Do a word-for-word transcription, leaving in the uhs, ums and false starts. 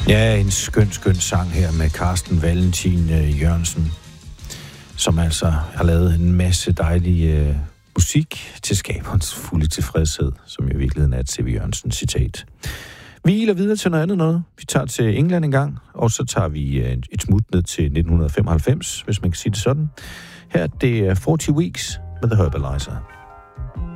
Ja, en skøn, skøn sang her med Carsten Valentin øh, Jørgensen, som altså har lavet en masse dejlig øh, musik til skaberens fulde tilfredshed, som i virkeligheden er et C V Jørgensen citat. Vi iler videre til noget andet noget. Vi tager til England en gang, og så tager vi øh, et smut ned til nitten femoghalvfems, hvis man kan sige det sådan. Her det er forty Weeks med The Herbalizer.